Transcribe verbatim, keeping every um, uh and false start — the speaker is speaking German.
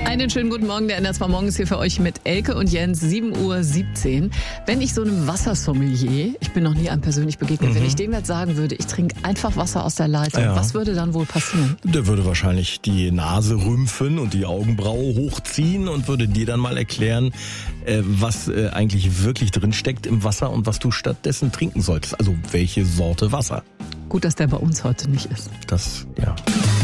Einen schönen guten Morgen, der N R zwei Morgens hier für euch mit Elke und Jens, sieben Uhr siebzehn. Wenn ich so einem Wassersommelier, ich bin noch nie einem persönlich begegnet, mhm. wenn ich dem jetzt sagen würde, ich trinke einfach Wasser aus der Leitung, ja. was würde dann wohl passieren? Der würde wahrscheinlich die Nase rümpfen und die Augenbraue hochziehen und würde dir dann mal erklären, äh, was äh, eigentlich wirklich drin steckt im Wasser und was du stattdessen trinken solltest. Also welche Sorte Wasser. Gut, dass der bei uns heute nicht ist. Das, ja.